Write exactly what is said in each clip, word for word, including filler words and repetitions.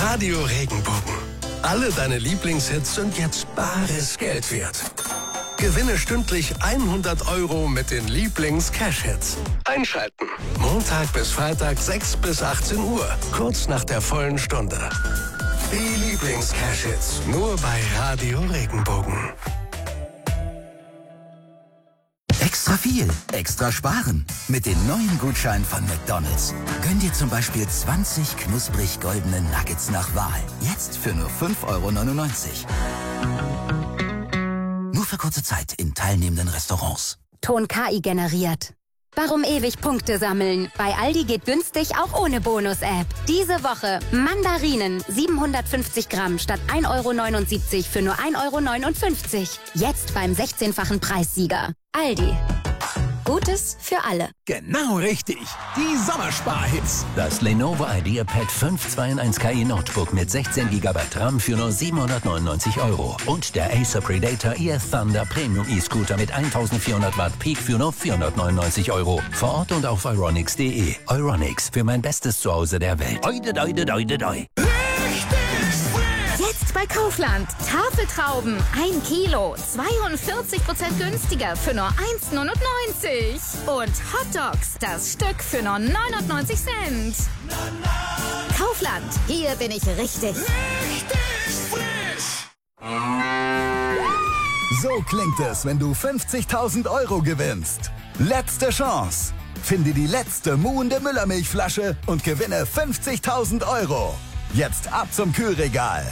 Radio Regenbogen. Alle deine Lieblingshits sind jetzt bares Geld wert. Gewinne stündlich hundert Euro mit den Lieblings-Cash-Hits. Einschalten. Montag bis Freitag sechs bis achtzehn Uhr. Kurz nach der vollen Stunde. Die Lieblings-Cash-Hits. Nur bei Radio Regenbogen. Extra viel, extra sparen. Mit den neuen Gutscheinen von McDonald's. Gönn dir zum Beispiel zwanzig knusprig goldene Nuggets nach Wahl. Jetzt für nur fünf Euro neunundneunzig. Nur für kurze Zeit in teilnehmenden Restaurants. Ton K I generiert. Warum ewig Punkte sammeln? Bei Aldi geht günstig auch ohne Bonus-App. Diese Woche Mandarinen siebenhundertfünfzig Gramm statt ein Euro neunundsiebzig für nur ein Euro neunundfünfzig. Jetzt beim sechzehnfachen Preissieger. Aldi. Gutes für alle. Genau richtig. Die Sommersparhits. Das Lenovo IdeaPad fünf zwei in eins K I Notebook mit sechzehn Gigabyte RAM für nur siebenhundertneunundneunzig Euro. Und der Acer Predator E F Thunder Premium E-Scooter mit eintausendvierhundert Watt Peak für nur vierhundertneunundneunzig Euro. Vor Ort und auf euronics punkt de. Euronics, für mein bestes Zuhause der Welt. Oide, oide, oide, oide. Jetzt bei Kaufland. Tafeltrauben, ein Kilo, zweiundvierzig Prozent günstiger für nur eins neunundneunzig. Und Hotdogs, das Stück für nur neunundneunzig Cent. Kaufland, hier bin ich richtig. Richtig frisch. So klingt es, wenn du fünfzigtausend Euro gewinnst. Letzte Chance. Finde die letzte muhende Müllermilchflasche und gewinne fünfzigtausend Euro. Jetzt ab zum Kühlregal.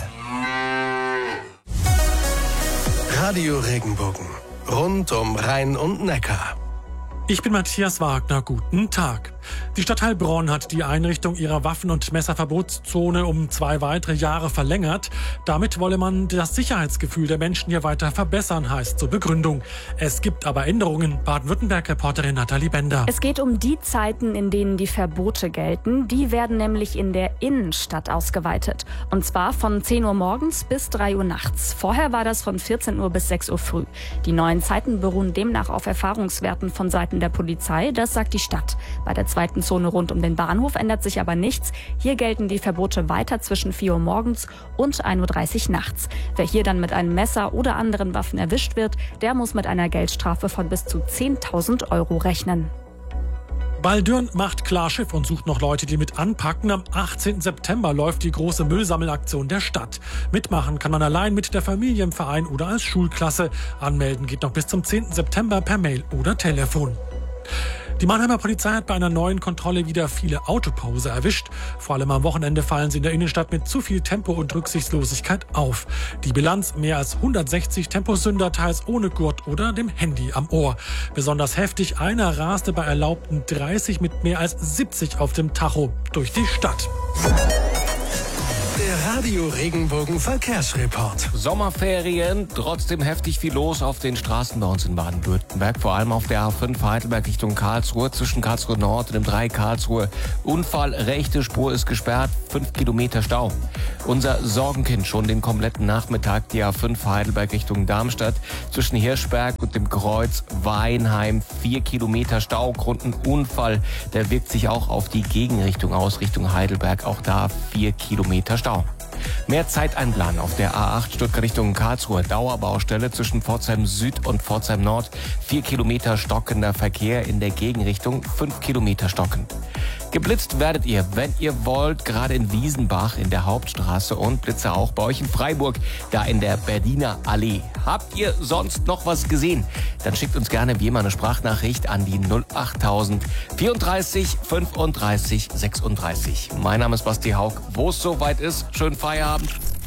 Radio Regenbogen. Rund um Rhein und Neckar. Ich bin Matthias Wagner, guten Tag. Die Stadt Heilbronn hat die Einrichtung ihrer Waffen- und Messerverbotszone um zwei weitere Jahre verlängert. Damit wolle man das Sicherheitsgefühl der Menschen hier weiter verbessern, heißt zur Begründung. Es gibt aber Änderungen. Baden-Württemberg-Reporterin Nathalie Bender. Es geht um die Zeiten, in denen die Verbote gelten. Die werden nämlich in der Innenstadt ausgeweitet. Und zwar von zehn Uhr morgens bis drei Uhr nachts. Vorher war das von vierzehn Uhr bis sechs Uhr früh. Die neuen Zeiten beruhen demnach auf Erfahrungswerten von Seiten der Polizei. Das sagt die Stadt. Bei der zweiten Zone rund um den Bahnhof ändert sich aber nichts. Hier gelten die Verbote weiter zwischen vier Uhr morgens und ein Uhr dreißig nachts. Wer hier dann mit einem Messer oder anderen Waffen erwischt wird, der muss mit einer Geldstrafe von bis zu zehntausend Euro rechnen. Baldürn macht Klarschiff und sucht noch Leute, die mit anpacken. Am achtzehnten September läuft die große Müllsammelaktion der Stadt. Mitmachen kann man allein mit der Familie im Verein oder als Schulklasse. Anmelden geht noch bis zum zehnten September per Mail oder Telefon. Die Mannheimer Polizei hat bei einer neuen Kontrolle wieder viele Autopause erwischt. Vor allem am Wochenende fallen sie in der Innenstadt mit zu viel Tempo und Rücksichtslosigkeit auf. Die Bilanz: mehr als hundertsechzig Temposünder, teils ohne Gurt oder dem Handy am Ohr. Besonders heftig: einer raste bei erlaubten dreißig mit mehr als siebzig auf dem Tacho durch die Stadt. Der Radio Regenbogen Verkehrsreport. Sommerferien, trotzdem heftig viel los auf den Straßen bei uns in Baden-Württemberg. Vor allem auf der A fünf Heidelberg Richtung Karlsruhe, zwischen Karlsruhe Nord und dem drei Karlsruhe. Unfall, rechte Spur ist gesperrt, fünf Kilometer Stau. Unser Sorgenkind schon den kompletten Nachmittag, die A fünf Heidelberg Richtung Darmstadt, zwischen Hirschberg und dem Kreuz Weinheim, vier Kilometer Stau. Grund ein Unfall, der wirkt sich auch auf die Gegenrichtung aus, Richtung Heidelberg. Auch da vier Kilometer Stau. Mehr Zeit einplanen auf der A acht Stuttgart Richtung Karlsruhe. Dauerbaustelle zwischen Pforzheim Süd und Pforzheim Nord. Vier Kilometer stockender Verkehr in der Gegenrichtung. Fünf Kilometer stockend. Geblitzt werdet ihr, wenn ihr wollt, gerade in Wiesenbach in der Hauptstraße und Blitzer auch bei euch in Freiburg, da in der Berliner Allee. Habt ihr sonst noch was gesehen? Dann schickt uns gerne wie immer eine Sprachnachricht an die null achttausend vierunddreißig fünfunddreißig sechsunddreißig. Mein Name ist Basti Haug. Wo es soweit ist, schönen Feierabend.